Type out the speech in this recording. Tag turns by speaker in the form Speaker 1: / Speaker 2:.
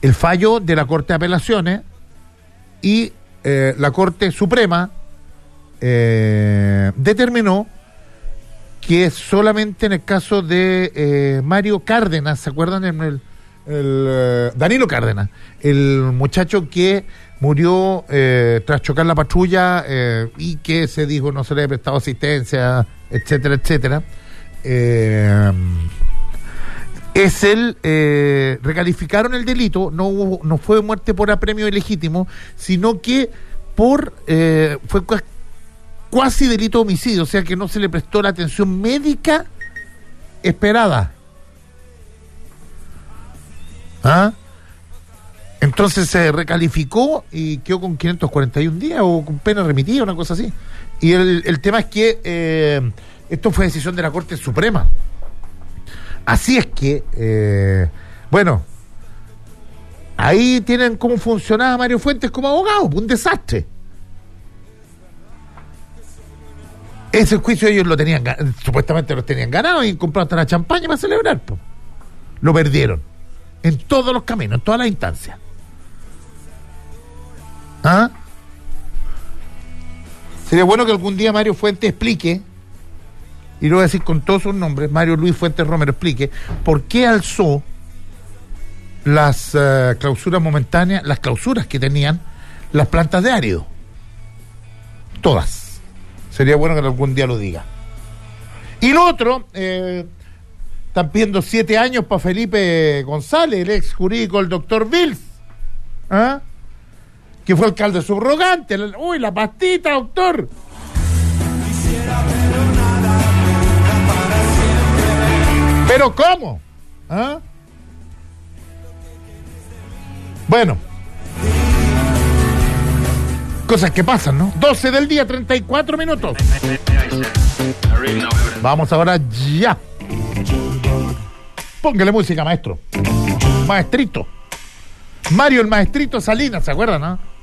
Speaker 1: el fallo de la Corte de Apelaciones y la Corte Suprema determinó que solamente en el caso de Mario Cárdenas, ¿se acuerdan? Danilo Cárdenas, el muchacho que murió tras chocar la patrulla y que se dijo no se le había prestado asistencia, etcétera, etcétera. Recalificaron el delito, no fue muerte por apremio ilegítimo, sino que fue cuasi delito de homicidio, o sea que no se le prestó la atención médica esperada. Entonces se recalificó y quedó con 541 días o con pena remitida, una cosa así. Y el tema es que esto fue decisión de la Corte Suprema. Así es que, ahí tienen cómo funcionaba Mario Fuentes como abogado, un desastre. Ese juicio ellos supuestamente lo tenían ganado y compraron hasta la champaña para celebrar. Lo perdieron. En todos los caminos, en todas las instancias. Sería bueno que algún día Mario Fuentes explique, y lo voy a decir con todos sus nombres, Mario Luis Fuentes Romero explique, por qué alzó las clausuras momentáneas, las clausuras que tenían las plantas de árido. Todas. Sería bueno que algún día lo diga. Y lo otro, están pidiendo 7 años para Felipe González, el ex jurídico del doctor Bills, que fue alcalde subrogante. Uy, la pastita, doctor. ¿Pero cómo? Bueno, cosas que pasan, ¿no? 12 del día, 34 minutos. Vamos ahora ya. Póngale música, maestro. Maestrito. Mario el Maestrito Salinas, ¿se acuerdan, no?